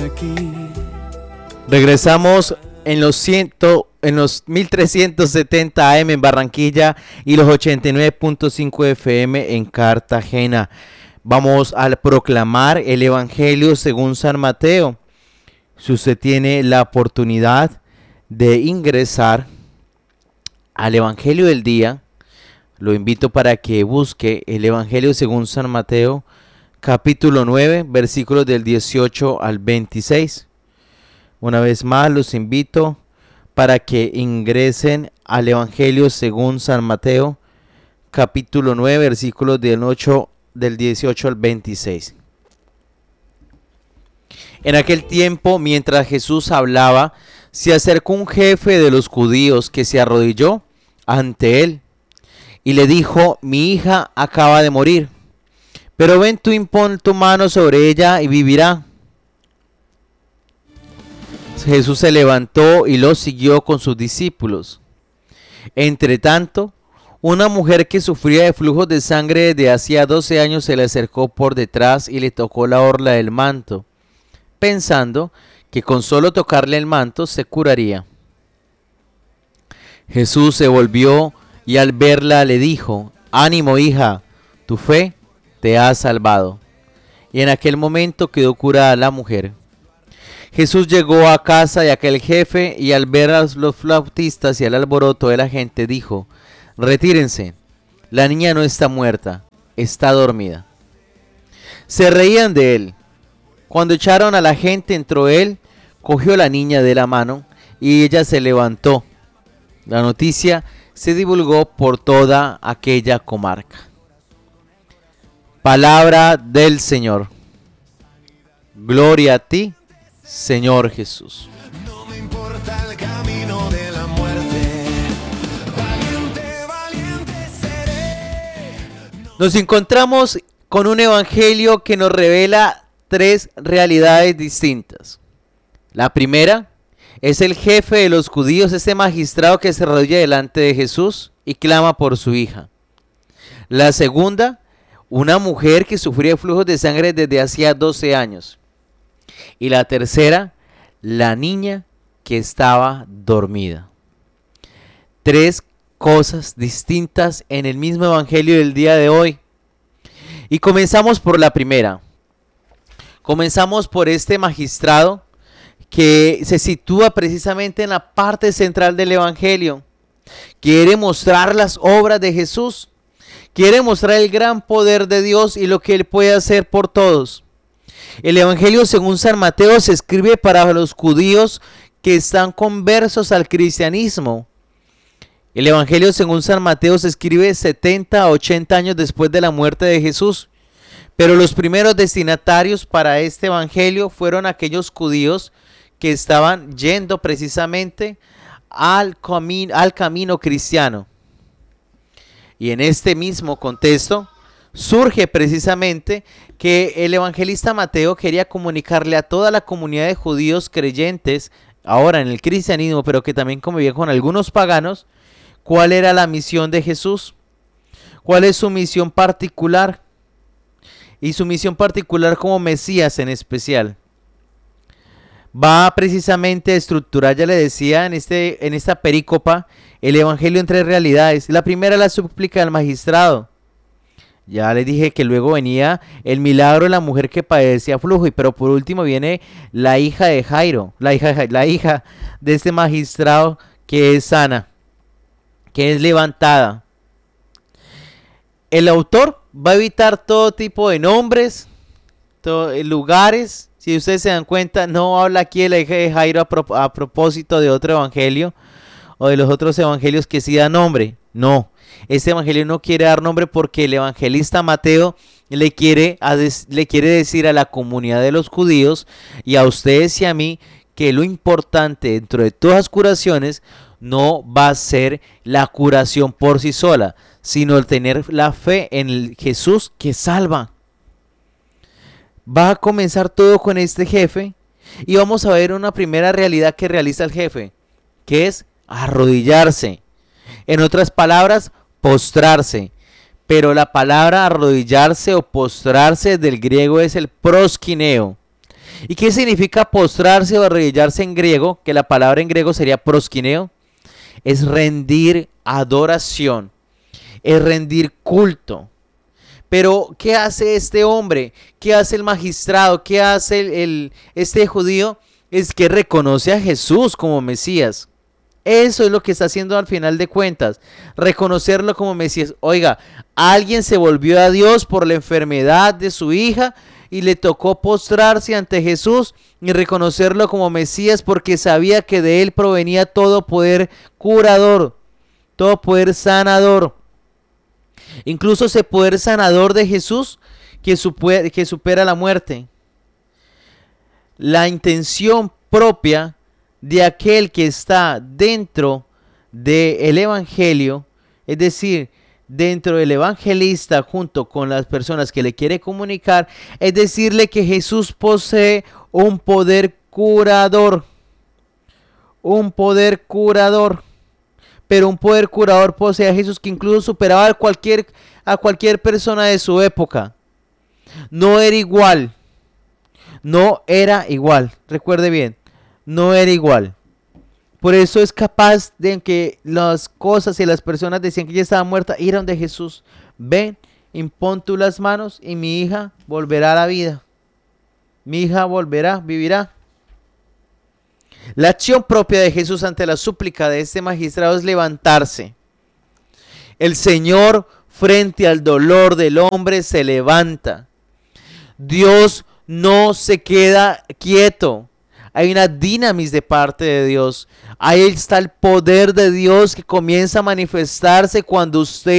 Regresamos en los 1370 AM en Barranquilla y los 89.5 FM en Cartagena. Vamos a proclamar el Evangelio según San Mateo. Si usted tiene la oportunidad de ingresar al Evangelio del día, lo invito para que busque el Evangelio según San Mateo, capítulo 9, versículos del 18 al 26. Una vez más los invito para que ingresen al Evangelio según San Mateo, capítulo 9, versículos del 18 al 26. En aquel tiempo, mientras Jesús hablaba, se acercó un jefe de los judíos que se arrodilló ante él y le dijo: mi hija acaba de morir, pero ven tú, impon tu mano sobre ella y vivirá. Jesús se levantó y lo siguió con sus discípulos. Entretanto, una mujer que sufría de flujos de sangre desde hacía 12 años se le acercó por detrás y le tocó la orla del manto, pensando que con solo tocarle el manto se curaría. Jesús se volvió y al verla le dijo: ánimo, hija, tu fe te ha salvado. Y en aquel momento quedó curada la mujer. Jesús llegó a casa de aquel jefe y al ver a los flautistas y al alboroto de la gente dijo: retírense, la niña no está muerta, está dormida. Se reían de él. Cuando echaron a la gente, entró él, cogió a la niña de la mano y ella se levantó. La noticia se divulgó por toda aquella comarca. Palabra del Señor. Gloria a ti, Señor Jesús. No me importa el camino de la muerte. Valiente, valiente seré. Nos encontramos con un evangelio que nos revela tres realidades distintas. La primera es el jefe de los judíos, ese magistrado que se arrodilla delante de Jesús y clama por su hija. La segunda, una mujer que sufría flujos de sangre desde hacía 12 años. Y la tercera, la niña que estaba dormida. Tres cosas distintas en el mismo evangelio del día de hoy. Y comenzamos por la primera. Comenzamos por este magistrado que se sitúa precisamente en la parte central del evangelio. Quiere mostrar las obras de Jesús. Quiere mostrar el gran poder de Dios y lo que Él puede hacer por todos. El Evangelio según San Mateo se escribe para los judíos que están conversos al cristianismo. El Evangelio según San Mateo se escribe 70 a 80 años después de la muerte de Jesús. Pero los primeros destinatarios para este Evangelio fueron aquellos judíos que estaban yendo precisamente al camino cristiano. Y en este mismo contexto surge precisamente que el evangelista Mateo quería comunicarle a toda la comunidad de judíos creyentes, ahora en el cristianismo, pero que también convivían con algunos paganos, cuál era la misión de Jesús, cuál es su misión particular, y su misión particular como Mesías en especial. Va precisamente a estructurar, ya le decía, en esta perícopa, el evangelio en tres realidades. La primera, la súplica del magistrado. Ya les dije que luego venía el milagro de la mujer que padecía flujo, pero por último viene la hija de Jairo, la hija de este magistrado que es sana, que es levantada. El autor va a evitar todo tipo de nombres, lugares. Si ustedes se dan cuenta, no habla aquí de la hija de Jairo a propósito de otro evangelio o de los otros evangelios que sí dan nombre. No, este evangelio no quiere dar nombre porque el evangelista Mateo le quiere decir a la comunidad de los judíos y a ustedes y a mí que lo importante dentro de todas las curaciones no va a ser la curación por sí sola, sino el tener la fe en el Jesús que salva. Va a comenzar todo con este jefe y vamos a ver una primera realidad que realiza el jefe, que es arrodillarse. En otras palabras, postrarse. Pero la palabra arrodillarse o postrarse del griego es el proskineo. ¿Y qué significa postrarse o arrodillarse en griego? Que la palabra en griego sería proskineo. Es rendir adoración, es rendir culto. Pero, ¿qué hace este hombre? ¿Qué hace el magistrado? ¿Qué hace este judío? Es que reconoce a Jesús como Mesías. Eso es lo que está haciendo al final de cuentas. Reconocerlo como Mesías. Oiga, alguien se volvió a Dios por la enfermedad de su hija y le tocó postrarse ante Jesús y reconocerlo como Mesías porque sabía que de él provenía todo poder curador, todo poder sanador. Incluso ese poder sanador de Jesús que supera la muerte. La intención propia de aquel que está dentro del evangelio, es decir, dentro del evangelista junto con las personas que le quiere comunicar, es decirle que Jesús posee un poder curador. Un poder curador. Pero un poder curador posee a Jesús que incluso superaba a cualquier persona de su época. No era igual. No era igual. Recuerde bien. No era igual. Por eso es capaz de que las cosas y las personas decían que ella estaba muerta, ir a donde Jesús. Ven, impón tú las manos y mi hija volverá a la vida. Mi hija volverá, vivirá. La acción propia de Jesús ante la súplica de este magistrado es levantarse. El Señor, frente al dolor del hombre, se levanta. Dios no se queda quieto. Hay una dinamis de parte de Dios. Ahí está el poder de Dios que comienza a manifestarse cuando usted